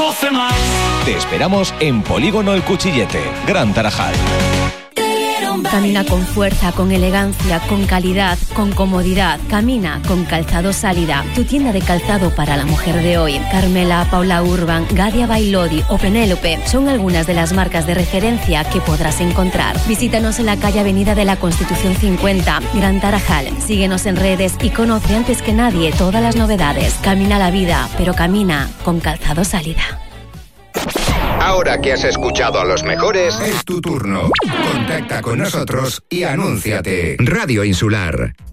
Cofemais. Te esperamos en Polígono El Cuchillete, Gran Tarajal. Camina con fuerza, con elegancia, con calidad, con comodidad. Camina con Calzado Sálida, tu tienda de calzado para la mujer de hoy. Carmela, Paula Urban, Gadia Bailodi o Penélope son algunas de las marcas de referencia que podrás encontrar. Visítanos en la calle Avenida de la Constitución 50, Gran Tarajal. Síguenos en redes y conoce antes que nadie todas las novedades. Camina la vida, pero camina con Calzado Sálida. Ahora que has escuchado a los mejores, es tu turno. Contacta con nosotros y anúnciate. Radio Insular.